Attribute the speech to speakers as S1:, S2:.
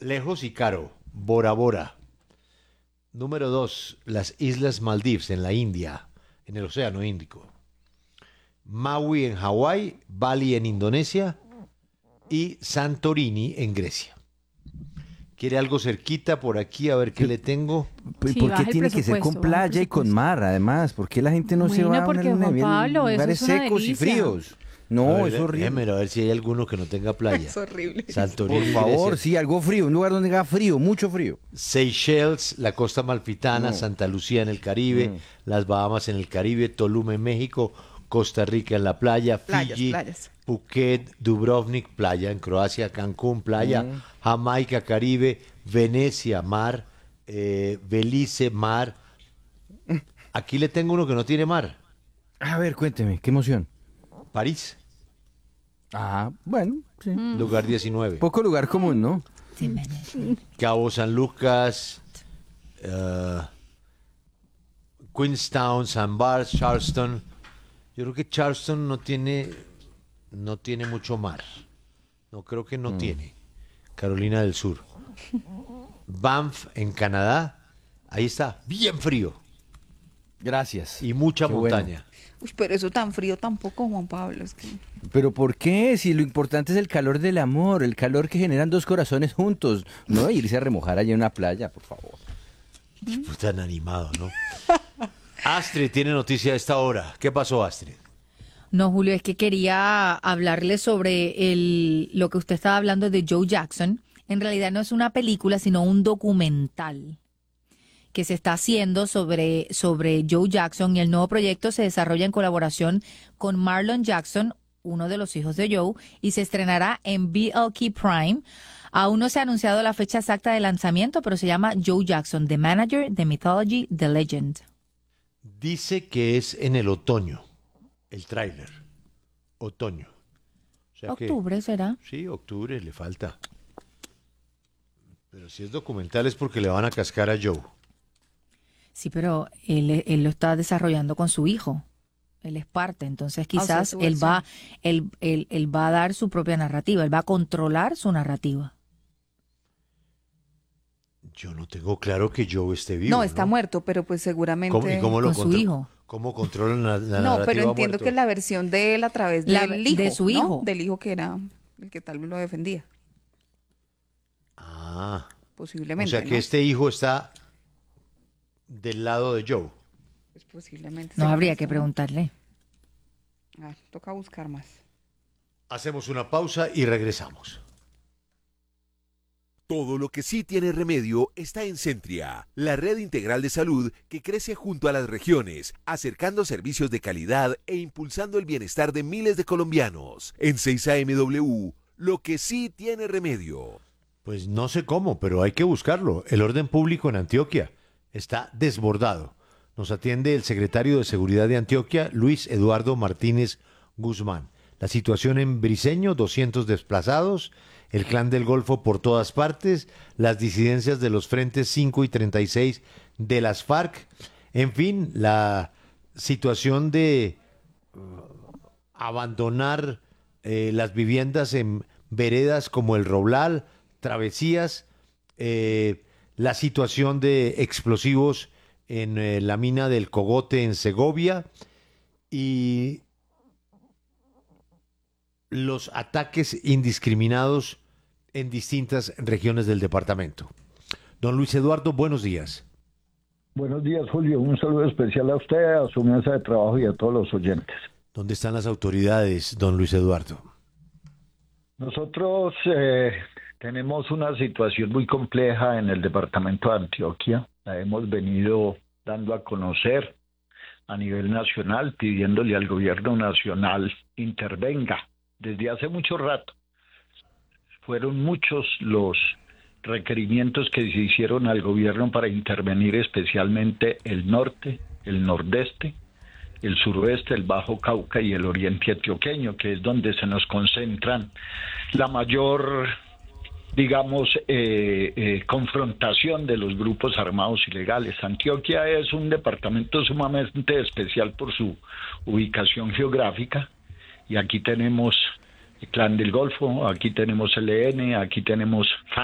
S1: lejos y caro, Bora Bora. Número 2, las Islas Maldives en la India, en el Océano Índico. Maui en Hawái, Bali en Indonesia y Santorini en Grecia. ¿Quiere algo cerquita por aquí? A ver qué le tengo.
S2: Sí,
S3: ¿Por
S2: baja
S3: qué
S2: el
S3: tiene que ser con
S2: presupuesto, baja el
S3: playa y con
S2: presupuesto.
S3: mar, además? ¿Por qué la gente no se
S2: Bueno,
S3: va a
S2: porque, Juan Pablo, eso
S3: lugares
S2: es una
S3: secos y
S2: delicia.
S3: fríos?
S1: A
S3: No,
S1: ver,
S3: es horrible.
S1: déjeme a ver si hay alguno que no tenga playa.
S4: Es horrible.
S1: Santorini,
S3: Por favor,
S1: Grecia.
S3: sí, algo frío, un lugar donde haga frío, mucho frío.
S1: Seychelles, la costa malfitana,
S3: No.
S1: Santa Lucía en el Caribe, las Bahamas en el Caribe, Tulum en México, Costa Rica en la playa,
S4: Playas,
S1: Fiji,
S4: playas.
S1: Phuket, Dubrovnik, playa en Croacia, Cancún, playa, Jamaica, Caribe, Venecia, mar, Belice, mar. Aquí le tengo uno que no tiene mar,
S3: A ver, cuénteme, qué emoción.
S1: París,
S3: Ah, bueno, sí.
S1: lugar 19.
S3: Poco lugar común, ¿no?
S1: Cabo San Lucas, Queenstown, San Bart, Charleston. Yo creo que Charleston no tiene mucho mar. No creo que no tiene. Carolina del Sur. Banff en Canadá. Ahí está, bien frío
S3: Gracias.
S1: y mucha
S3: Qué bueno.
S1: montaña.
S4: Uy, pero eso tan frío tampoco, Juan Pablo. Es que...
S3: Pero ¿por qué? Si lo importante es el calor del amor, el calor que generan dos corazones juntos, no irse a remojar allá en una playa, por favor.
S1: Pues tan animado, ¿no? Astrid tiene noticia a esta hora. ¿Qué pasó, Astrid?
S2: No, Julio, es que quería hablarle sobre lo que usted estaba hablando de Joe Jackson. En realidad no es una película, sino un documental que se está haciendo sobre Joe Jackson, y el nuevo proyecto se desarrolla en colaboración con Marlon Jackson, uno de los hijos de Joe, y se estrenará en BLK Prime. Aún no se ha anunciado la fecha exacta de lanzamiento, pero se llama Joe Jackson, The Manager, The Mythology, The Legend.
S1: Dice que es en el otoño, el tráiler. Otoño. O sea que-
S2: Octubre será.
S1: sí, octubre le falta. Pero si es documental es porque le van a cascar a Joe.
S2: Sí, pero él lo está desarrollando con su hijo. Él es parte, entonces quizás
S4: su
S2: él va,
S4: versión.
S2: él va a dar su propia narrativa, él va a controlar su narrativa.
S1: Yo no tengo claro que Joe esté vivo.
S4: No, está muerto, pero pues seguramente...
S1: ¿Cómo, y cómo lo
S2: con su
S1: contro-
S2: hijo.
S1: ¿Cómo controlan la
S4: No,
S1: narrativa
S4: pero entiendo
S1: muerto?
S4: que es la versión de él a través
S2: La-
S4: del hijo,
S2: de su
S4: ¿no?
S2: hijo.
S4: Del hijo que era el que tal vez lo defendía,
S1: Ah, o
S4: posiblemente,
S1: sea que
S4: ¿no?
S1: este hijo está del lado de Joe.
S4: Pues posiblemente.
S2: No
S4: sea
S2: habría
S4: eso,
S2: que
S4: ¿no?
S2: preguntarle.
S4: Ah, toca buscar más.
S1: Hacemos una pausa y regresamos.
S5: Todo lo que sí tiene remedio está en Centria, la red integral de salud que crece junto a las regiones, acercando servicios de calidad e impulsando el bienestar de miles de colombianos. En 6 AMW, lo que sí tiene remedio.
S1: Pues no sé cómo, pero hay que buscarlo. El orden público en Antioquia está desbordado. Nos atiende el secretario de Seguridad de Antioquia, Luis Eduardo Martínez Guzmán. La situación en Briceño, 200 desplazados, el Clan del Golfo por todas partes, las disidencias de los frentes 5 y 36 de las FARC, en fin, la situación de abandonar las viviendas en veredas como el Roblal, travesías, la situación de explosivos en la mina del Cogote en Segovia y los ataques indiscriminados en distintas regiones del departamento. Don Luis Eduardo, buenos días.
S6: Buenos días, Julio. Un saludo especial a usted, a su mesa de trabajo y a todos los oyentes.
S1: ¿Dónde están las autoridades, don Luis Eduardo?
S6: Nosotros tenemos una situación muy compleja en el departamento de Antioquia. La hemos venido dando a conocer a nivel nacional, pidiéndole al gobierno nacional intervenga desde hace mucho rato. Fueron muchos los requerimientos que se hicieron al gobierno para intervenir, especialmente el norte, el nordeste, el suroeste, el Bajo Cauca y el oriente antioqueño, que es donde se nos concentran la mayor, digamos, confrontación de los grupos armados ilegales. Antioquia es un departamento sumamente especial por su ubicación geográfica, y aquí tenemos el Clan del Golfo, aquí tenemos el EN, aquí tenemos